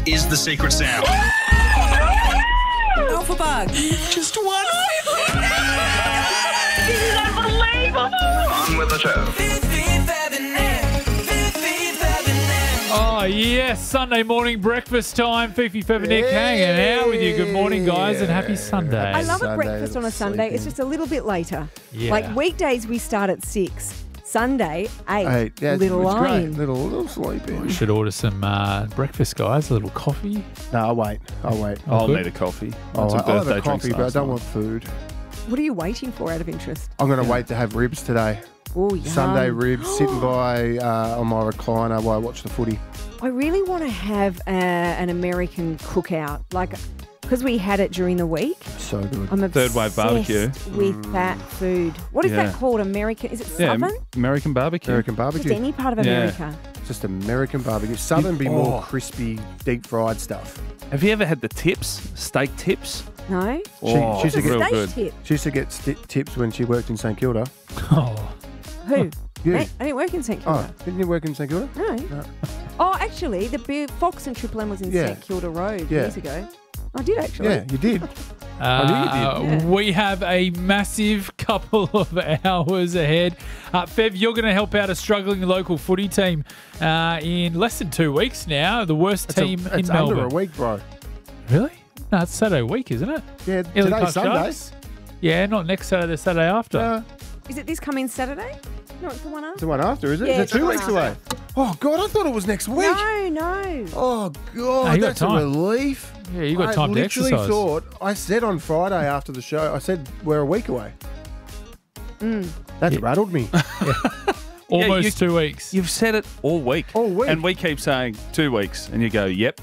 is the secret sound. Alpha Bug. Just one. This is unbelievable. On with the show. Oh, yes. Sunday morning breakfast time. Fifi, Fev, Nick hanging out with you. Good morning, guys, and happy Sunday. I love a Sunday, breakfast on a Sunday. sleeping. It's just a little bit later. Yeah. Like weekdays, we start at 6. Sunday, 8. Hey, yeah, little it's great. line. Little sleepy. We should order some breakfast, guys. A little coffee. No, I'll wait. I'll good. need a coffee. I'll Some have a birthday coffee, drinks but I last don't night. want food. What are you waiting for out of interest? I'm going to wait to have ribs today. Oh, yum. Sunday ribs, sitting by on my recliner while I watch the footy. I really want to have an American cookout, because we had it during the week. So good. I'm Third obsessed wave barbecue. with that food. What is Yeah. that called? American? Is it Yeah, Southern? American barbecue. American Just barbecue. any part of Yeah. America. Just American barbecue. Southern be more crispy, deep fried stuff. Have you ever had the tips? Steak tips? No? Oh, she's a real Steak good. tip. She used to get tips when she worked in St Kilda. Oh, Who? You? I didn't work in St Oh, Kilda. didn't you work in St Kilda? No. Oh, actually, the Fox and Triple M was in Yeah. St Kilda Road Yeah. years ago. I did actually. Yeah, you did. Yeah. We have a massive couple of hours ahead. Fev, you're going to help out a struggling local footy team in less than 2 weeks now. The worst team in It's Melbourne. under a week, bro. Really? No, it's Saturday week, isn't it? Yeah, Ellie today's Park Sunday. Sharks? Yeah, not next Saturday, the Saturday after. Is it this coming Saturday? No, it's the one It's after. the one after, is it? Yeah, Is it it's the 2 one weeks after. away? Oh, God, I thought it was next week. No. Oh, No, God, you got that's a time. relief. Yeah, you got time to I literally exercise. thought, I said on Friday after the show, I said we're a week away. That's rattled me. Almost you- 2 weeks. You've said it all week. All week. And we keep saying 2 weeks. And you go, yep.